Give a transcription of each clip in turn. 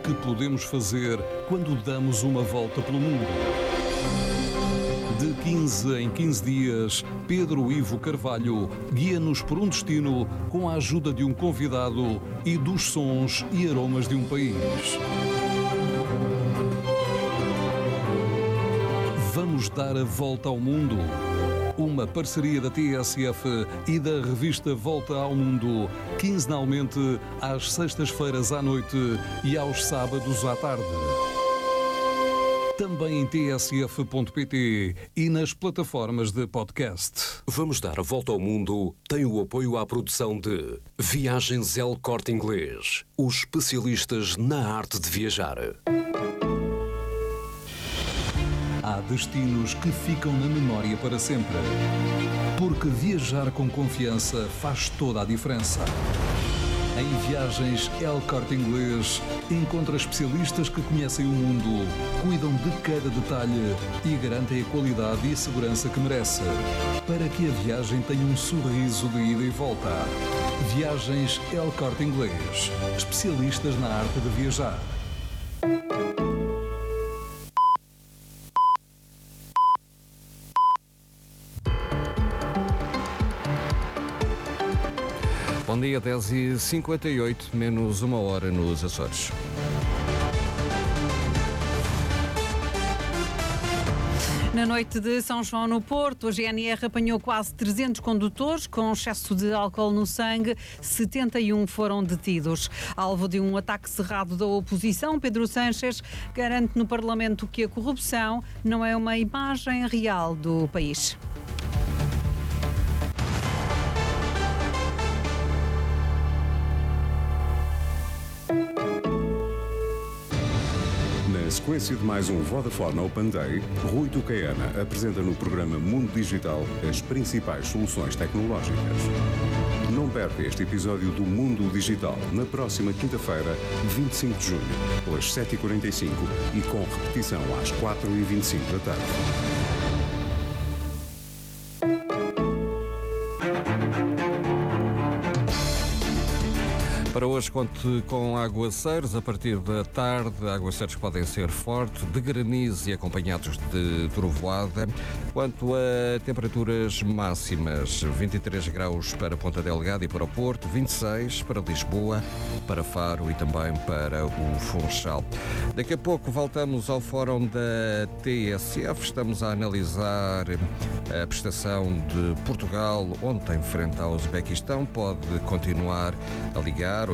que podemos fazer quando damos uma volta pelo mundo. De 15 em 15 dias, Pedro Ivo Carvalho guia-nos por um destino com a ajuda de um convidado e dos sons e aromas de um país. Vamos dar a volta ao mundo. Uma parceria da TSF e da revista Volta ao Mundo, quinzenalmente às sextas-feiras à noite e aos sábados à tarde. Também em tsf.pt e nas plataformas de podcast. Vamos dar a volta ao mundo tem o apoio à produção de Viagens El Corte Inglês, os especialistas na arte de viajar. Há destinos que ficam na memória para sempre. Porque viajar com confiança faz toda a diferença. Em Viagens El Corte Inglês, encontra especialistas que conhecem o mundo, cuidam de cada detalhe e garantem a qualidade e a segurança que merece, para que a viagem tenha um sorriso de ida e volta. Viagens El Corte Inglês, especialistas na arte de viajar. Bom dia, 10h58, menos uma hora nos Açores. Na noite de São João no Porto, a GNR apanhou quase 300 condutores com excesso de álcool no sangue. 71 foram detidos. Alvo de um ataque cerrado da oposição, Pedro Sánchez garante no Parlamento que a corrupção não é uma imagem real do país. Na sequência de mais um Vodafone Open Day, Rui Tucaiana apresenta no programa Mundo Digital as principais soluções tecnológicas. Não perca este episódio do Mundo Digital na próxima quinta-feira, 25 de junho, pelas 7h45 e com repetição às 4h25 da tarde. Para hoje conte com aguaceiros a partir da tarde, aguaceiros que podem ser fortes, de granizo e acompanhados de trovoada. Quanto a temperaturas máximas, 23 graus para Ponta Delgada e para o Porto, 26 para Lisboa, para Faro e também para o Funchal. Daqui a pouco voltamos ao fórum da TSF, estamos a analisar a prestação de Portugal ontem frente ao Uzbequistão. Pode continuar a ligar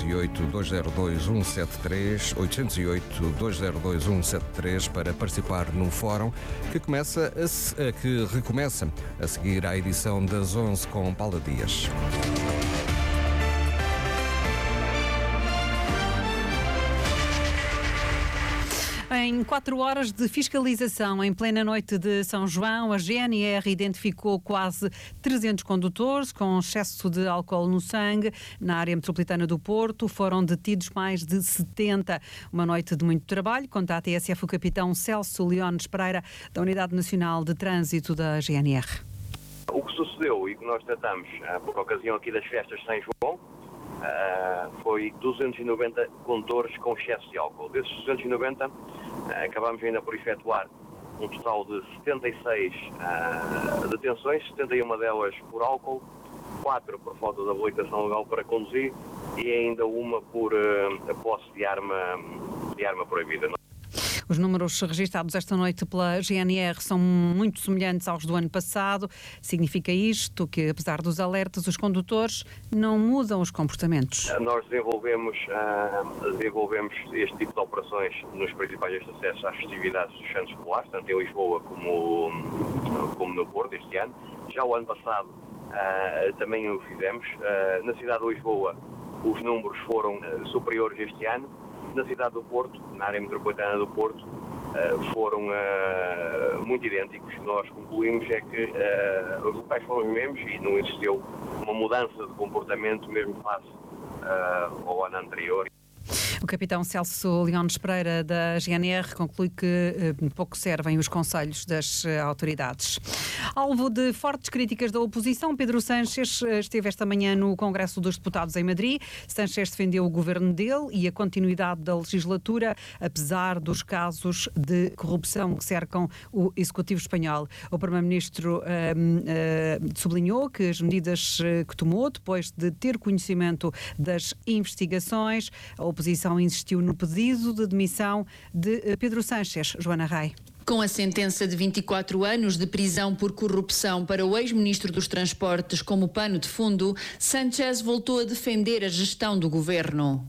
808-202-173, 808-202-173 para participar num fórum que recomeça a seguir à edição das 11 com Paula Dias. Em 4 horas de fiscalização em plena noite de São João, a GNR identificou quase 300 condutores com excesso de álcool no sangue. Na área metropolitana do Porto foram detidos mais de 70. Uma noite de muito trabalho, conta a TSF o capitão Celso Leones Pereira, da Unidade Nacional de Trânsito da GNR. O que sucedeu e que nós tratamos por ocasião aqui das festas de São João foi 290 condutores com excesso de álcool. Desses 290, acabámos ainda por efetuar um total de 76 detenções, 71 delas por álcool, 4 por falta de habilitação legal para conduzir e ainda uma por posse de arma proibida. Os números registados esta noite pela GNR são muito semelhantes aos do ano passado. Significa isto que, apesar dos alertas, os condutores não mudam os comportamentos? Nós desenvolvemos este tipo de operações nos principais acessos às festividades dos Santos Populares, tanto em Lisboa como no Porto este ano. Já o ano passado também o fizemos. Na cidade de Lisboa os números foram superiores este ano. Na cidade do Porto, na área metropolitana do Porto, foram muito idênticos. Nós concluímos que os locais foram os mesmos e não existiu uma mudança de comportamento mesmo face ao ano anterior. O capitão Celso Leones Pereira, da GNR, conclui que pouco servem os conselhos das autoridades. Alvo de fortes críticas da oposição, Pedro Sánchez esteve esta manhã no Congresso dos Deputados em Madrid. Sánchez defendeu o governo dele e a continuidade da legislatura, apesar dos casos de corrupção que cercam o Executivo espanhol. O Primeiro-Ministro sublinhou que as medidas que tomou depois de ter conhecimento das investigações, a oposição insistiu no pedido de demissão de Pedro Sánchez. Joana Rai. Com a sentença de 24 anos de prisão por corrupção para o ex-ministro dos Transportes como pano de fundo, Sánchez voltou a defender a gestão do governo.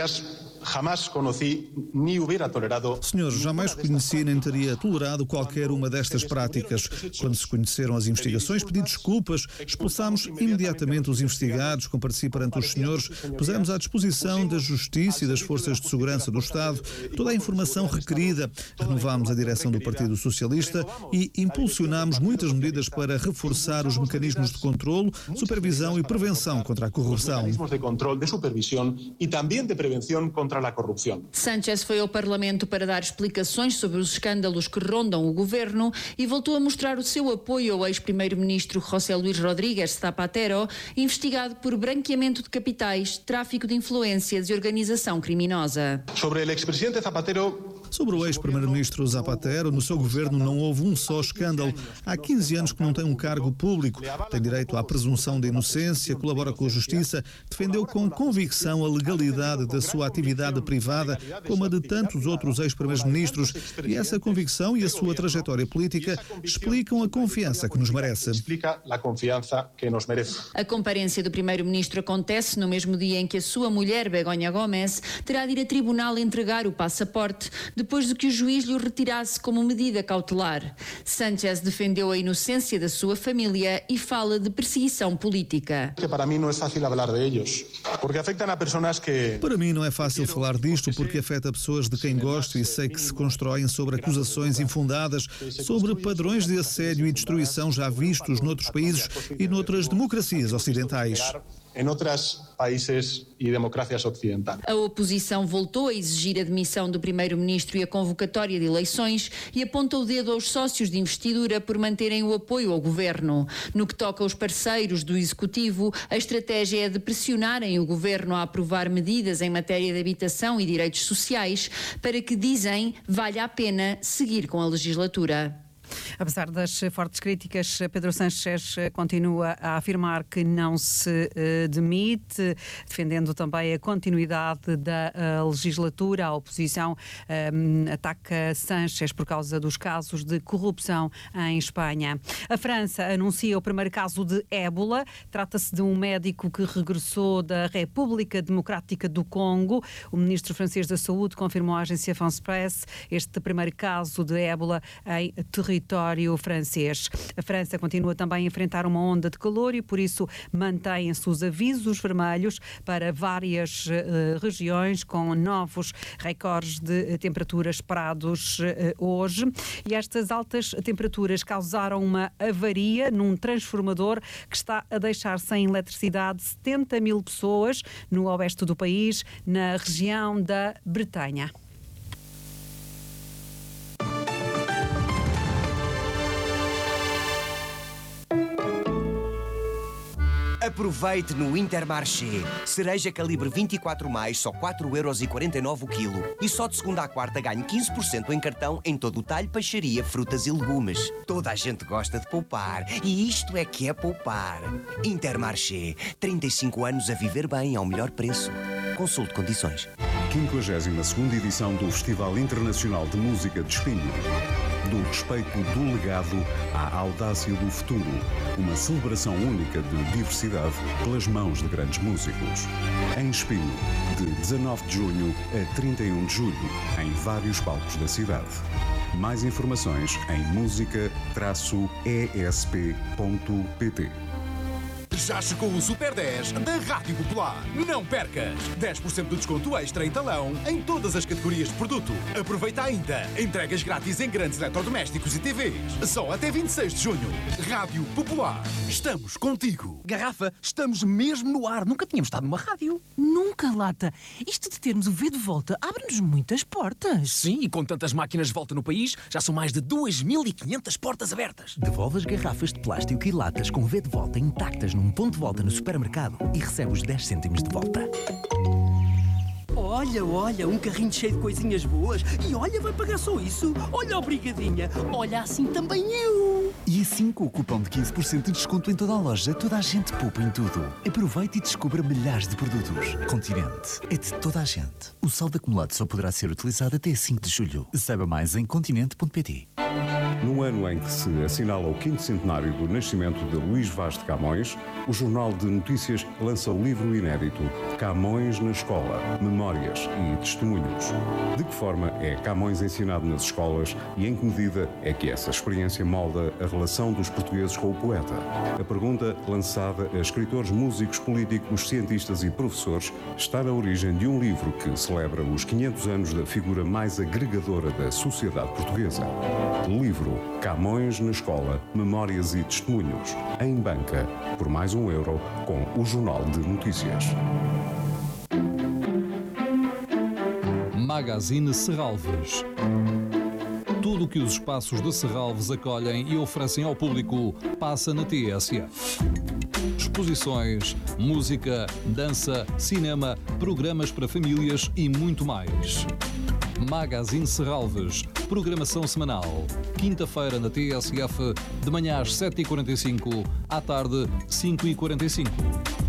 Senhores, jamais conheci nem teria tolerado qualquer uma destas práticas. Quando se conheceram as investigações, pedi desculpas, expulsámos imediatamente os investigados, compareci perante os senhores, pusemos à disposição da Justiça e das Forças de Segurança do Estado toda a informação requerida, renovámos a direção do Partido Socialista e impulsionámos muitas medidas para reforçar os mecanismos de controlo, supervisão e prevenção contra a corrupção. Sánchez foi ao Parlamento para dar explicações sobre os escândalos que rondam o governo e voltou a mostrar o seu apoio ao ex-primeiro-ministro José Luís Rodríguez Zapatero, investigado por branqueamento de capitais, tráfico de influências e organização criminosa. Sobre o ex-primeiro-ministro Zapatero, no seu governo não houve um só escândalo. Há 15 anos que não tem um cargo público, tem direito à presunção de inocência, colabora com a Justiça, defendeu com convicção a legalidade da sua atividade privada, como a de tantos outros ex-primeiros-ministros, e essa convicção e a sua trajetória política explicam a confiança que nos merece. A comparência do primeiro-ministro acontece no mesmo dia em que a sua mulher, Begoña Gómez, terá de ir a tribunal entregar o passaporte, depois de que o juiz lhe o retirasse como medida cautelar. Sánchez defendeu a inocência da sua família e fala de perseguição política. Para mim não é fácil falar disto porque afeta pessoas de quem gosto e sei que se constroem sobre acusações infundadas, sobre padrões de assédio e destruição já vistos noutros países e noutras democracias ocidentais. A oposição voltou a exigir a demissão do primeiro-ministro e a convocatória de eleições e aponta o dedo aos sócios de investidura por manterem o apoio ao governo. No que toca aos parceiros do Executivo, a estratégia é de pressionarem o governo a aprovar medidas em matéria de habitação e direitos sociais para que, dizem, valha a pena seguir com a legislatura. Apesar das fortes críticas, Pedro Sánchez continua a afirmar que não se demite, defendendo também a continuidade da legislatura. A oposição ataca Sánchez por causa dos casos de corrupção em Espanha. A França anuncia o primeiro caso de ébola. Trata-se de um médico que regressou da República Democrática do Congo. O ministro francês da Saúde confirmou à agência France Presse este primeiro caso de ébola em território francês. A França continua também a enfrentar uma onda de calor e, por isso, mantêm-se os avisos vermelhos para várias regiões, com novos recordes de temperaturas esperados hoje. E estas altas temperaturas causaram uma avaria num transformador que está a deixar sem eletricidade 70 mil pessoas no oeste do país, na região da Bretanha. Aproveite no Intermarché. Cereja calibre 24+, só 4,49€ o quilo. E só de segunda à quarta ganhe 15% em cartão em todo o talho, peixaria, frutas e legumes. Toda a gente gosta de poupar. E isto é que é poupar. Intermarché. 35 anos a viver bem ao melhor preço. Consulte condições. 52ª edição do Festival Internacional de Música de Espinho. Do respeito do legado à audácia do futuro. Uma celebração única de diversidade pelas mãos de grandes músicos. Em Espinho, de 19 de junho a 31 de julho, em vários palcos da cidade. Mais informações em música-esp.pt. Já chegou o Super 10 da Rádio Popular. Não percas! 10% de desconto extra em talão em todas as categorias de produto. Aproveita ainda. Entregas grátis em grandes eletrodomésticos e TVs. Só até 26 de junho. Rádio Popular. Estamos contigo. Garrafa, estamos mesmo no ar. Nunca tínhamos estado numa rádio. Nunca, Lata. Isto de termos o V de volta abre-nos muitas portas. Sim, e com tantas máquinas de volta no país, já são mais de 2.500 portas abertas. Devolve as garrafas de plástico e latas com V de volta intactas num ponto de volta no supermercado e recebe os 10 cêntimos de volta. Olha, um carrinho cheio de coisinhas boas. E olha, vai pagar só isso. Olha, obrigadinha. Olha, assim também eu. E assim, com o cupom de 15% de desconto em toda a loja, toda a gente poupa em tudo. Aproveite e descubra milhares de produtos. Continente. É de toda a gente. O saldo acumulado só poderá ser utilizado até 5 de julho. Saiba mais em continente.pt. No ano em que se assinala o 5º centenário do nascimento de Luís Vaz de Camões, o Jornal de Notícias lança o livro inédito Camões na Escola, Memórias e Testemunhos. De que forma é Camões ensinado nas escolas e em que medida é que essa experiência molda a relação dos portugueses com o poeta? A pergunta, lançada a escritores, músicos, políticos, cientistas e professores, está na origem de um livro que celebra os 500 anos da figura mais agregadora da sociedade portuguesa. Livro Camões na Escola, Memórias e Testemunhos, em banca, por mais €1, com o Jornal de Notícias. Magazine Serralves. Tudo o que os espaços de Serralves acolhem e oferecem ao público passa na TSF. Exposições, música, dança, cinema, programas para famílias e muito mais. Magazine Serralves, programação semanal. Quinta-feira na TSF, de manhã às 7h45, à tarde 5h45.